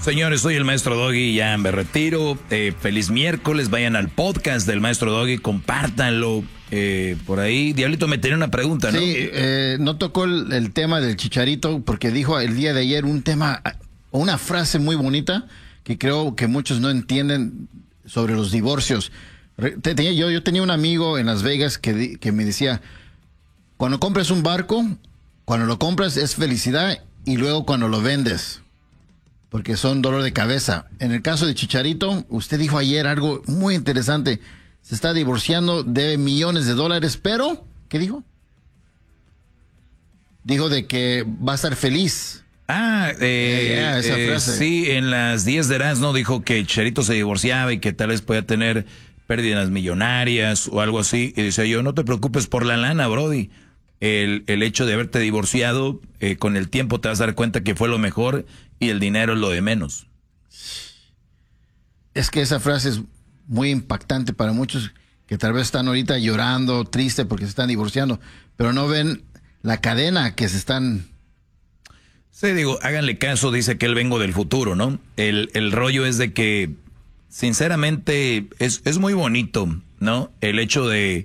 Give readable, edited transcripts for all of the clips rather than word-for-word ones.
Señores, soy el Maestro Doggy, ya me retiro. Feliz miércoles, vayan al podcast del Maestro Doggy, compártanlo por ahí. Diablito, me tenía una pregunta, ¿no? Sí, no tocó el tema del Chicharito porque dijo el día de ayer un tema, una frase muy bonita que creo que muchos no entienden sobre los divorcios. Yo tenía un amigo en Las Vegas que me decía, cuando compras un barco, cuando lo compras es felicidad y luego cuando lo vendes, porque son dolor de cabeza. En el caso de Chicharito, usted dijo ayer algo muy interesante. Se está divorciando, debe millones de dólares, pero, ¿qué dijo? Dijo de que va a estar feliz. Esa frase. Sí, en las 10 de Erasmo dijo que Chicharito se divorciaba y que tal vez podía tener pérdidas millonarias o algo así. Y decía yo, no te preocupes por la lana, brody. El hecho de haberte divorciado, con el tiempo te vas a dar cuenta que fue lo mejor y el dinero es lo de menos. Es que esa frase es muy impactante para muchos que tal vez están ahorita llorando, triste porque se están divorciando, pero no ven la cadena que se están... Sí, digo, háganle caso, dice que él vengo del futuro, ¿no? El rollo es de que, sinceramente, es muy bonito, ¿no? El hecho de,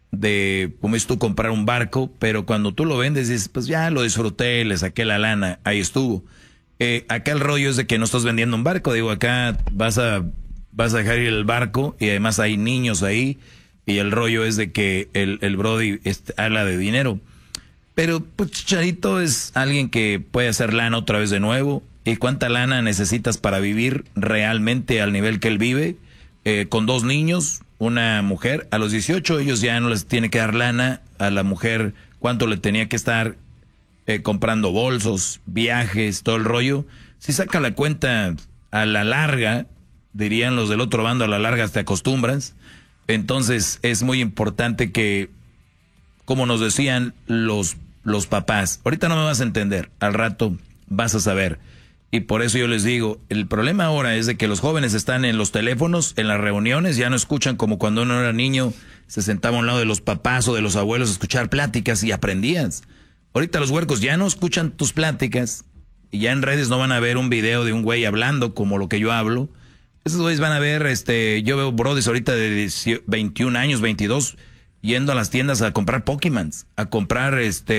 como es tú, comprar un barco, pero cuando tú lo vendes, dices, pues ya lo disfruté, le saqué la lana, ahí estuvo. Acá el rollo es de que no estás vendiendo un barco, digo, acá vas a dejar ir el barco y además hay niños ahí y el rollo es de que el Brody habla de dinero. Pero pues Chicharito es alguien que puede hacer lana otra vez de nuevo. ¿Y cuánta lana necesitas para vivir realmente al nivel que él vive? Con 2 niños, una mujer. A los 18 ellos ya no les tiene que dar lana. A la mujer, ¿cuánto le tenía que estar comprando bolsos, viajes, todo el rollo? Si saca la cuenta a la larga, dirían los del otro bando, a la larga te acostumbras. Entonces es muy importante que, como nos decían los papás, ahorita no me vas a entender, al rato vas a saber. Y por eso yo les digo, el problema ahora es de que los jóvenes están en los teléfonos, en las reuniones, ya no escuchan como cuando uno era niño, se sentaba a un lado de los papás o de los abuelos a escuchar pláticas y aprendías. Ahorita los huercos ya no escuchan tus pláticas y ya en redes no van a ver un video de un güey hablando como lo que yo hablo. Esos güeyes van a ver, yo veo brodis ahorita de 21 años, 22, yendo a las tiendas a comprar Pokémon, a comprar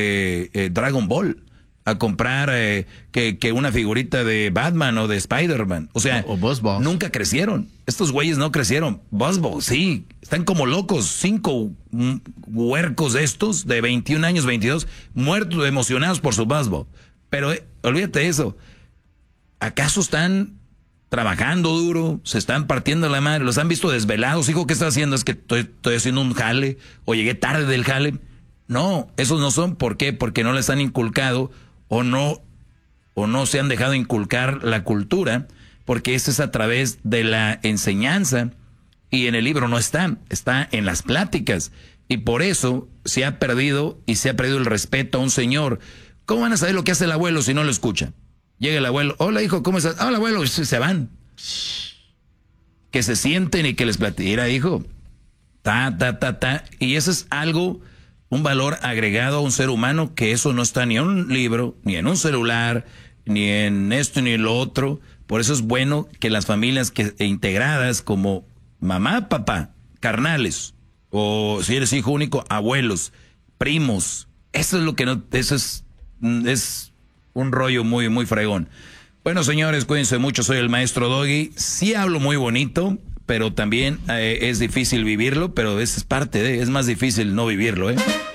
Dragon Ball, a comprar que una figurita de Batman o de Spider-Man. O sea, o nunca crecieron. Estos güeyes no crecieron. BuzzBall, sí, están como locos. 5 huercos estos de 21 años, 22, muertos, emocionados por su BuzzBall. Pero olvídate de eso. ¿Acaso están trabajando duro, se están partiendo la madre, los han visto desvelados? Hijo, ¿qué estás haciendo? Es que estoy haciendo un jale, o llegué tarde del jale. No, esos no son. ¿Por qué? Porque no les han inculcado o no se han dejado inculcar la cultura, porque eso es a través de la enseñanza y en el libro no está en las pláticas. Y por eso se ha perdido el respeto a un señor. ¿Cómo van a saber lo que hace el abuelo si no lo escuchan? Llega el abuelo, hola hijo, ¿cómo estás? Hola abuelo, se van. Que se sienten y que les platiquen, mira hijo, y eso es algo, un valor agregado a un ser humano, que eso no está ni en un libro, ni en un celular, ni en esto ni en lo otro. Por eso es bueno que las familias integradas como mamá, papá, carnales, o si eres hijo único, abuelos, primos, eso es lo que no, eso es un rollo muy, muy fregón. Bueno, señores, cuídense mucho, soy el Maestro Doggy. Sí hablo muy bonito, pero también es difícil vivirlo, pero es parte es más difícil no vivirlo,